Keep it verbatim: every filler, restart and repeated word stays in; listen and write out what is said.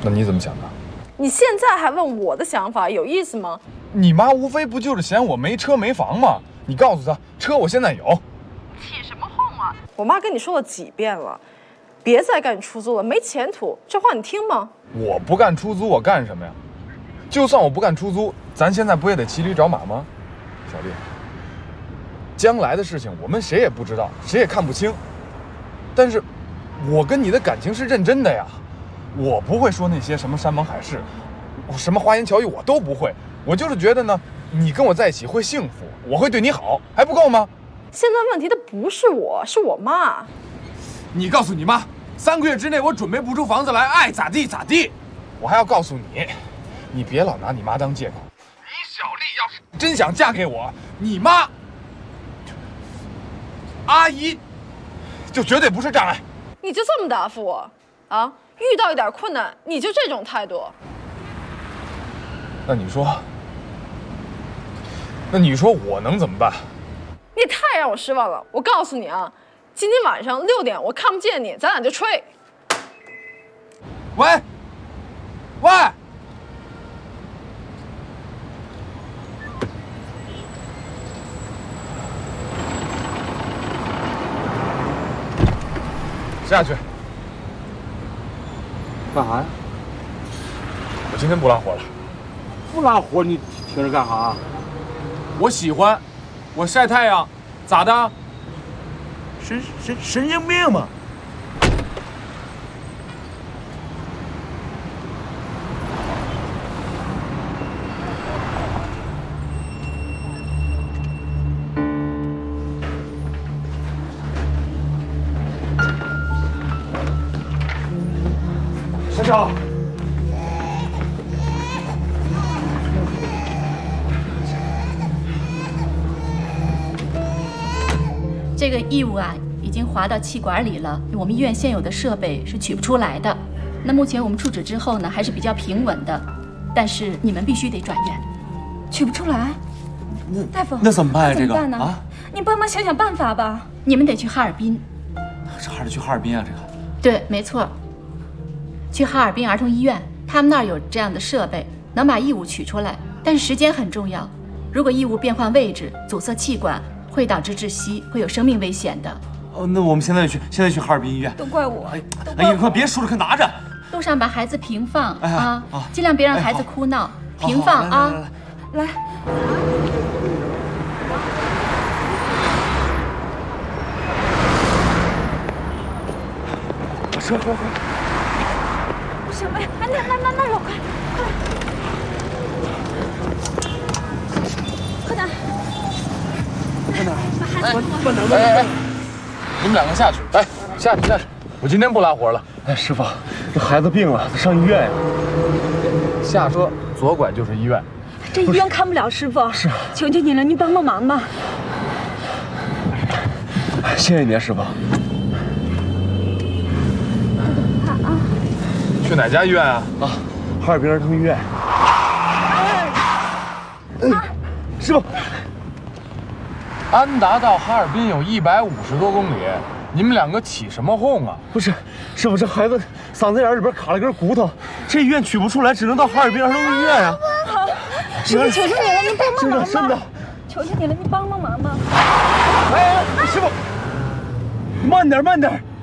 那你怎么想的？ 你现在还问我的想法，有意思吗？ 你妈无非不就是嫌我没车没房吗？你告诉她，车我现在有。 起什么哄啊！我妈跟你说了几遍了，别再干出租了，没前途。这话你听吗？ 我不干出租，我干什么呀？就算我不干出租，咱现在不也得骑驴找马吗？小丽，将来的事情我们谁也不知道，谁也看不清。但是，我跟你的感情是认真的呀，我不会说那些什么山盟海誓，什么花言巧语我都不会。我就是觉得呢，你跟我在一起会幸福，我会对你好，还不够吗？ 现在问题的不是我，是我妈。 你告诉你妈，三个月之内我准备不出房子来，爱咋地咋地。我还要告诉你，你别老拿你妈当借口。你小丽要是真想嫁给我，你妈、阿姨就绝对不是障碍。 你就这么答复我啊？遇到一点困难你就这种态度？ 那你说，那你说我能怎么办？ 你也太让我失望了！我告诉你啊，今天晚上六点我看不见你，咱俩就吹。 喂，喂，下去。 干啥呀？ 我今天不拉活了。 不拉活你听着干啥？ 我喜欢，我晒太阳，咋的？ 神神神经病吗？ 先生。 这个异物啊，已经滑到气管里了。我们医院现有的设备是取不出来的。那目前我们处置之后呢，还是比较平稳的，但是你们必须得转院。 取不出来， 那大夫， 那怎么办呀？这个怎么办呢？ 啊， 你帮忙想想办法吧。 你们得去哈尔滨。 这还是去哈尔滨啊？这个？ 对，没错。去哈尔滨儿童医院，他们那儿有这样的设备，能把异物取出来，但是时间很重要。如果异物变换位置，阻塞气管，会导致窒息，会有生命危险的。 哦，那我们现在去，现在去哈尔滨医院。 都怪我！ 哎，哎，你快别说了，快拿着。 路上把孩子平放哎啊， 啊尽量别让孩子哭闹，平放啊。 来， 把车，快快！ 不行，哎，哎，那那那那有，快快！快点！ 快点！ 把孩子慢点，慢哎哎哎点！ 你们两个下去，来下去下去。我今天不拉活了。 哎，师傅，这孩子病了，得上医院呀。 下车左拐就是医院。 这医院看不了，师傅。 是。 求求你了，你帮帮忙吧。 谢谢你啊，师傅。 怕啊！ 去哪家医院啊？ 啊，哈尔滨儿童医院。哎，师傅。 安达到哈尔滨有一百五十多公里，你们两个起什么哄啊？ 不是，师傅，这孩子嗓子眼里边卡了根骨头，这医院取不出来，只能到哈尔滨儿童医院呀。 好，师傅，求求你了，你帮帮忙吧！ 真的， 求求你了，你帮帮忙吧！ 哎，师傅，慢点，慢点。